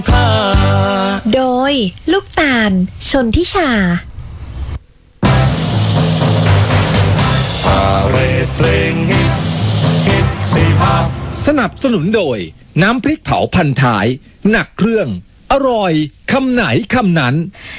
โดยลูกตาลชนทิชาสนับสนุนโดยน้ำพริกเผาพันท้ายหนักเครื่องอร่อยคำไหนคำนั้น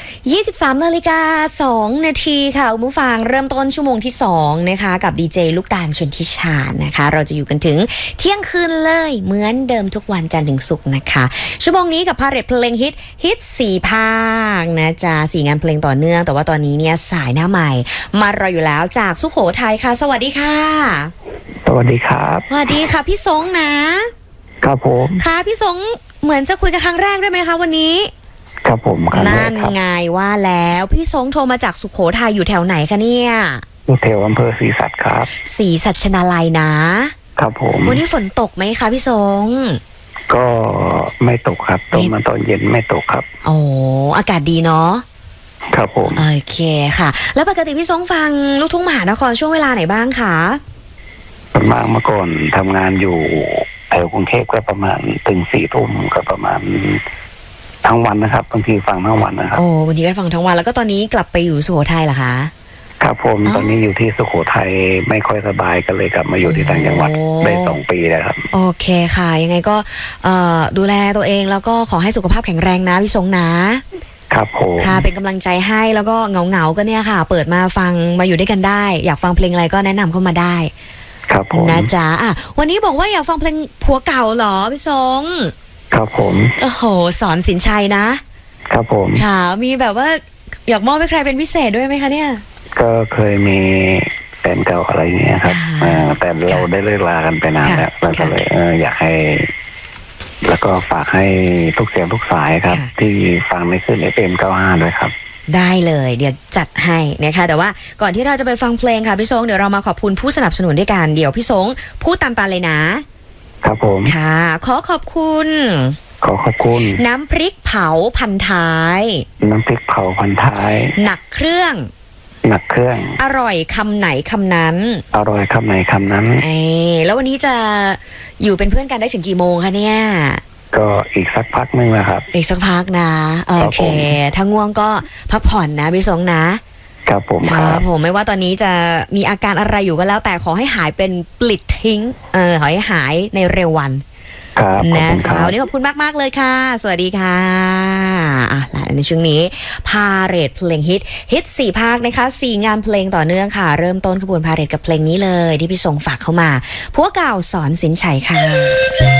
23:02 นาทีค่ะคุณผู้ฟังเริ่มต้นชั่วโมงที่2นะคะกับดีเจลูกตาลชนทิชานะคะเราจะอยู่กันถึงเที่ยงคืนเลยเหมือนเดิมทุกวันจันทร์ถึงศุกร์นะคะชั่วโมงนี้กับพาเรทเพลงฮิต4ภาคนะจ๊ะ4งานเพลงต่อเนื่องแต่ว่าตอนนี้เนี่ยสายหน้าใหม่มารออยู่แล้วจากสุโขทัยค่ะสวัสดีค่ะสวัสดีครับสวัสดีค่ะพี่สงนะครับผมค่ะพี่สงเหมือนจะคุยกันครั้งแรกได้ไหมคะวันนี้ครับผมนั่นไงว่าแล้วพี่สงโทรมาจากสุโขทัยอยู่แถวไหนคะเนี่ยอยู่แถวอำเภอศรีสัชครับศรีสัชนาลัยนะครับผมวันนี้ฝนตกไหมคะพี่สงก็ไม่ตกครับตกมาตอนเย็นไม่ตกครับโอ้อากาศดีเนาะครับผมโอเคค่ะแล้วปกติพี่สงฟังลูกทุ่งมหานครช่วงเวลาไหนบ้างคะประมาณเมื่อก่อนทำงานอยู่แถวกรุงเทพก็ประมาณถึง4 ทุ่มก็ประมาณทั้งวันนะครับบางทีฟังทั้งวันนะครับโอ้บางทีก็ฟังทั้งวันแล้วก็ตอนนี้กลับไปอยู่สุโขทัยเหรอคะครับผมตอนนี้อยู่ที่สุโขทัยไม่ค่อยสบายก็เลยกลับมาอยู่ที่ต่างจังหวัดได้2 ปีแล้วครับโอเคค่ะยังไงก็ดูแลตัวเองแล้วก็ขอให้สุขภาพแข็งแรงนะพี่สงนะครับผมค่ะเป็นกำลังใจให้แล้วก็เงาก็เนี่ยค่ะเปิดมาฟังมาอยู่ด้วยกันได้อยากฟังเพลงอะไรก็แนะนำเข้ามาได้ครับผมนะจ๊ะวันนี้บอกว่าอยากฟังเพลงผัวเก่าเหรอพี่สงครับผมโอ้โหสอนสินชัยนะครับผมค่ะมีแบบว่าอยากมอบให้ใครเป็นพิเศษด้วยไหมคะเนี่ยก็เคยมีแฟนเก่าอะไรเงี้ยครับแต่เราได้เลิกลากันไปนานแล้วเราก็เลยอยากให้แล้วก็ฝากให้ทุกเสียงทุกสายครับที่ฟังในคลื่น FM95 ด้วยครับได้เลยเดี๋ยวจัดให้นะคะแต่ว่าก่อนที่เราจะไปฟังเพลงค่ะพี่สงเดี๋ยวเรามาขอบคุณผู้สนับสนุนด้วยกันเดี๋ยวพี่สงพูดตามเลยนะครับผมค่ะขอบคุณน้ำพริกเผาพันท้ายน้ำพริกเผาพันท้ายหนักเครื่องอร่อยคำไหนคำนั้นอร่อยคำไหนคำนั้นแล้ววันนี้จะอยู่เป็นเพื่อนกันได้ถึงกี่โมงคะเนี่ยก็อีกสักพักนึงนะครับอีกสักพักนะโอเคถ้าง่วงก็พักผ่อนนะพี่สงนะครับผมไม่ว่าตอนนี้จะมีอาการอะไรอยู่ก็แล้วแต่ขอให้หายเป็นปลิดทิ้งขอให้หายในเร็ววันนะคะวันนี้ขอบคุณมากเลยค่ะสวัสดีค่ะในช่วงนี้พาเรทเพลงฮิต4 ภาคนะคะ4 งานเพลงต่อเนื่องค่ะเริ่มต้นขบวนพาเรทกับเพลงนี้เลยที่พี่สงฝากเข้ามาผัวเก่าสอนสินชัยค่ะ